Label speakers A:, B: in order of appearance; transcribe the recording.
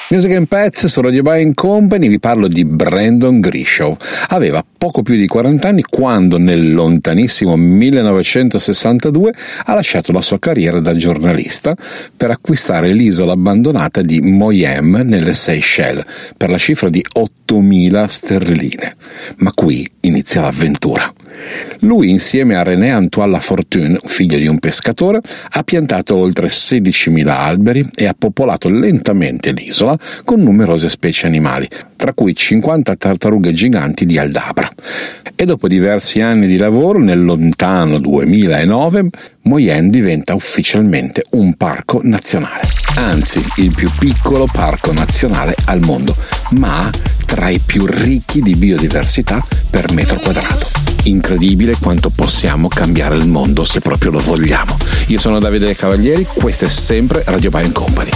A: Music and Pets su Radio By & Company, vi parlo di Brandon Grishow. Aveva poco più di 40 anni quando nel lontanissimo 1962 ha lasciato la sua carriera da giornalista per acquistare l'isola abbandonata di Moyem nelle Seychelles per la cifra di 8.000 sterline. Ma qui inizia l'avventura. Lui, insieme a René Antoine Lafortune, figlio di un pescatore, ha piantato oltre 16.000 alberi e ha popolato lentamente l'isola con numerose specie animali, tra cui 50 tartarughe giganti di Aldabra. E dopo diversi anni di lavoro, nel lontano 2009, Moyenne diventa ufficialmente un parco nazionale. Anzi, il più piccolo parco nazionale al mondo, ma tra i più ricchi di biodiversità per metro quadrato. Incredibile quanto possiamo cambiare il mondo se proprio lo vogliamo. Io sono Davide Cavalieri, questo è sempre Radio By & Company.